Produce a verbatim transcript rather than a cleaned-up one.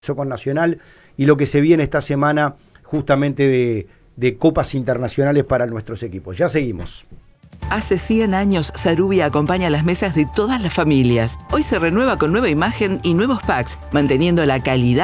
con Nacional y lo que se viene esta semana justamente de, de copas internacionales para nuestros equipos. Ya seguimos. Hace cien años, Sarubia acompaña las mesas de todas las familias. Hoy se renueva con nueva imagen y nuevos packs, manteniendo la calidad